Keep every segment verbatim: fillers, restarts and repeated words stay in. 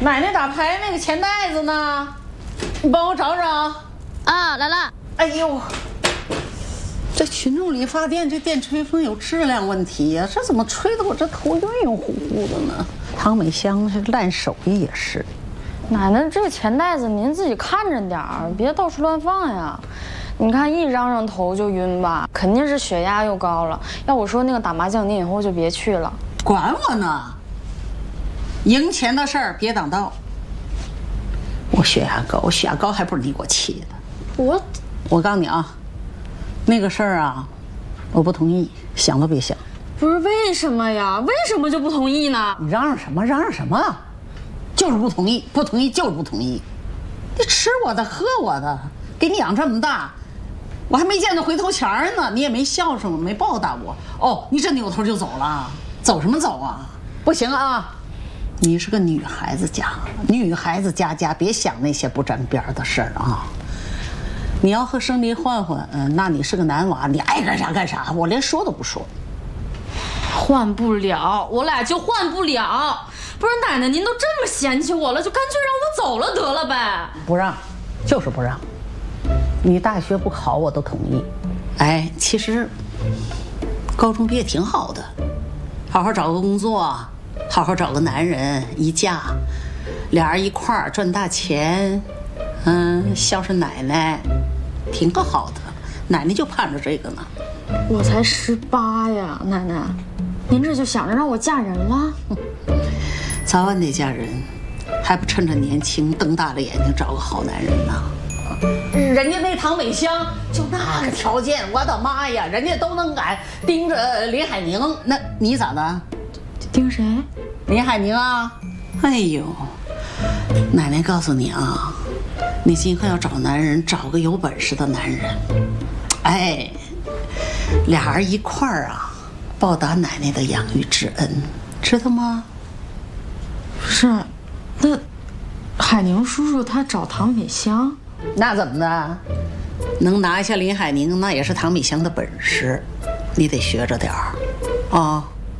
奶奶打牌那个钱袋子呢？你帮我找找。 啊，来了。 哎呦，这群众理发店这电吹风有质量问题呀、啊，这怎么吹得我这头晕晕乎乎的呢？唐美香这烂手艺也是。 奶奶，这个钱袋子您自己看着点儿，别到处乱放呀。你看一嚷嚷头就晕吧，肯定是血压又高了。要我说，那个打麻将您以后就别去了。 管我呢！赢钱的事儿别挡道。我血压高，我血压高还不是你给我气的。 我， 我告诉你啊，那个事儿啊，我不同意，想都别想。 不是为什么呀？为什么就不同意呢？ 你嚷嚷什么？嚷嚷什么？就是不同意，不同意就是不同意。你吃我的，喝我的，给你养这么大，我还没见到回头钱呢，你也没孝顺我，没报答我。哦，你这扭头就走了，走什么走啊？不行啊！你是个女孩子家，女孩子家家别想那些不沾边的事儿啊。你要和生离换换，嗯，那你是个男娃，你爱干啥干啥，我连说都不说。 换不了，我俩就换不了。不是奶奶，您都这么嫌弃我了，就干脆让我走了得了呗。 不让，就是不让。你大学不考我都同意。哎，其实高中毕业挺好的，好好找个工作，好好找个男人，一嫁，俩人一块儿赚大钱，嗯，孝顺奶奶，挺个好的。奶奶就盼着这个呢。 我才十八呀，奶奶，您这就想着让我嫁人了？ 早晚得嫁人，还不趁着年轻瞪大了眼睛找个好男人呢？人家那唐美香就那个条件，我的妈呀，人家都能敢盯着林海宁，那你咋的？ 盯谁？ 林海宁啊！哎呦，奶奶告诉你啊，你今后要找男人，找个有本事的男人，哎，俩人一块儿啊，报答奶奶的养育之恩，知道吗？ 是，那海宁叔叔他找唐美香， 那怎么的？能拿下林海宁，那也是唐美香的本事，你得学着点儿啊。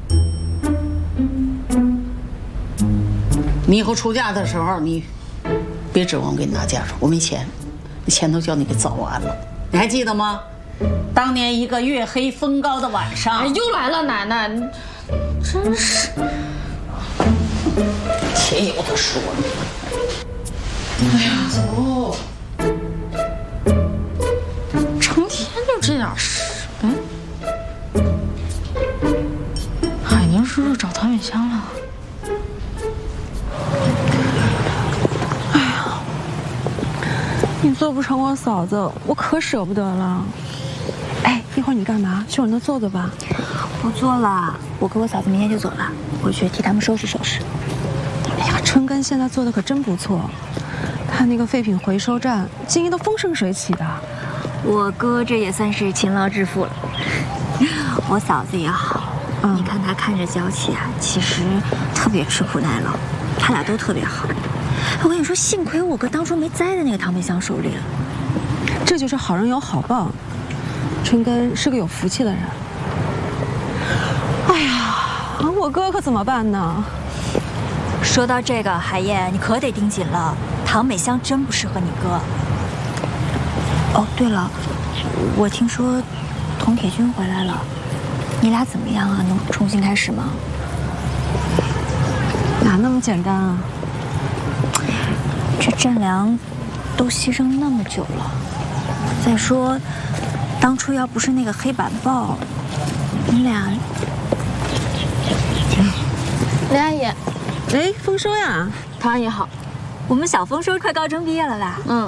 你以后出嫁的时候，你别指望我给你拿嫁妆，我没钱，那钱都叫你给早完了。你还记得吗？当年一个月黑风高的晚上， 哎，又来了，奶奶，真是。 钱有的说呢。哎呀，走！ 成天就这点事。哎，海宁叔叔找唐美香了。 哎呀，你做不成我嫂子，我可舍不得了。哎，一会儿你干嘛？去我那坐坐吧。 不做了，我跟我嫂子明天就走了，回去替他们收拾收拾。 哎呀，春根现在做的可真不错，他那个废品回收站经营的风生水起的。 我哥这也算是勤劳致富了。我嫂子也好，嗯、你看他看着娇气啊，其实特别吃苦耐劳，他俩都特别好。我跟你说，幸亏我哥当初没栽在那个唐美香手里了。 这就是好人有好报，春根是个有福气的人。哎呀，我哥可怎么办呢？ 说到这个，海燕，你可得盯紧了，唐美香真不适合你哥。哦，对了，我听说童铁军回来了，你俩怎么样啊？能重新开始吗？ 哪那么简单啊？ 这战良都牺牲那么久了，再说，当初要不是那个黑板报，你俩…… 林阿姨， 哎，丰收呀！ 唐阿姨好， 我们小丰收快高中毕业了啦。 嗯。